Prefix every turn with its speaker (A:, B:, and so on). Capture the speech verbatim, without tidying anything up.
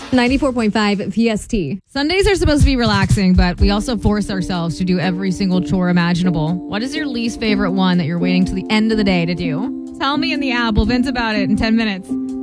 A: ninety-four point five V S T.
B: Sundays are supposed to be relaxing, but we also force ourselves to do every single chore imaginable. What is your least favorite one that you're waiting to the end of the day to do? Tell me in the app. We'll vent about it in ten minutes.